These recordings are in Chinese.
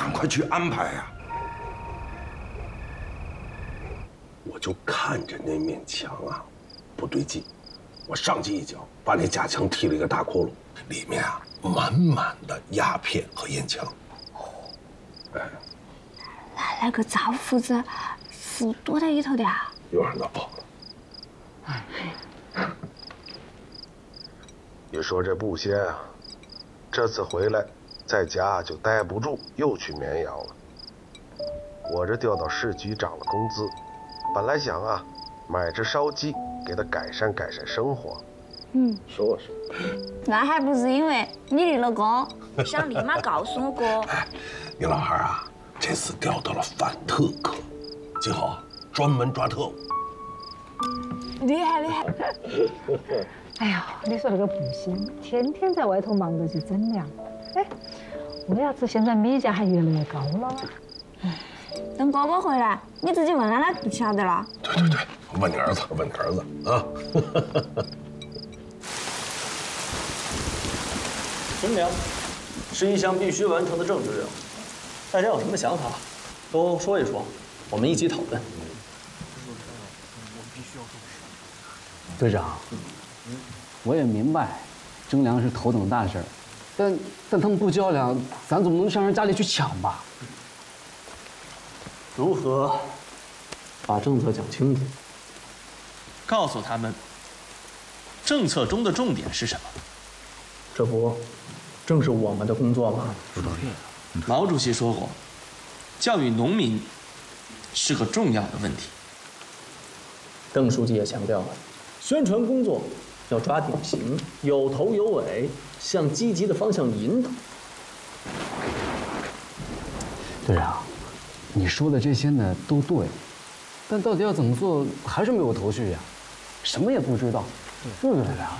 赶快去安排呀！我就看着那面墙啊，不对劲，我上去一脚，把那假墙踢了一个大窟窿，里面啊满满的鸦片和烟枪。哎， 那个赵夫子是躲在里头的啊？ 又让他跑了。你说这布仙啊，这次回来在家就待不住，又去绵阳了。我这调到市局涨了工资，本来想啊买只烧鸡给他改善改善生活。说， 那还不是因为你的老公想立马告诉我哥。 哎，你老汉啊，这次调到了反特科，今后专门抓特务。 厉害厉害！ 哎呦，你说那个布仙，天天在外头忙着去整粮，哎，为啥子现在米价还越来越高了？ 等哥哥回来，你自己问他，他不晓得了。 对，问你儿子啊。 征粮是一项必须完成的政治任务，大家有什么想法，都说一说，我们一起讨论。 队长，我也明白，征粮是头等大事儿，但他们不交粮，咱总不能上人家里去抢吧？ 如何把政策讲清楚？ 告诉他们，政策中的重点是什么？ 这不正是我们的工作吗？ 毛主席说过，教育农民是个重要的问题。 邓书记也强调了，宣传工作要抓典型，有头有尾，向积极的方向引导。 队长，你说的这些呢都对，但到底要怎么做还是没有头绪呀，什么也不知道，对不对啊？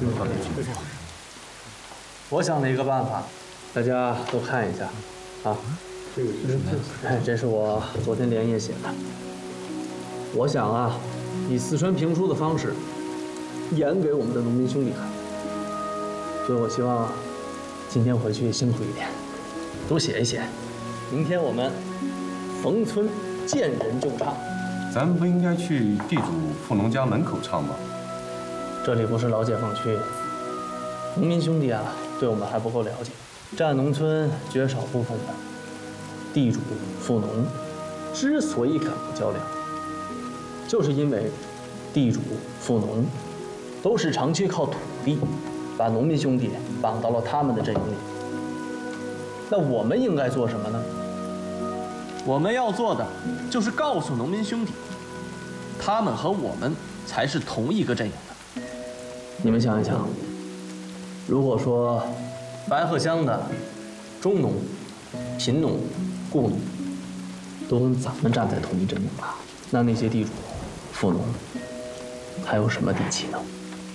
我想了一个办法，大家都看一下，啊，这个是什么呀？这是我昨天连夜写的。我想啊，以四川评书的方式演给我们的农民兄弟看，所以我希望今天回去辛苦一点，多写一写。明天我们逢村见人就唱。 咱们不应该去地主富农家门口唱吗？ 这里不是老解放区，农民兄弟啊，对我们还不够了解。占农村绝少部分的地主富农，之所以敢不交粮，就是因为地主富农都是长期靠土地把农民兄弟绑到了他们的阵营里。那我们应该做什么呢？ 我们要做的就是告诉农民兄弟，他们和我们才是同一个阵营的。 你们想一想，如果说白鹤乡的中农、贫农、雇农都跟咱们站在同一阵营了，那些地主、富农还有什么底气呢？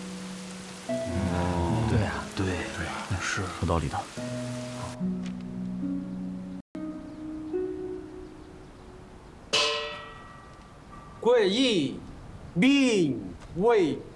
对呀，对，是有道理的。 贵义，民为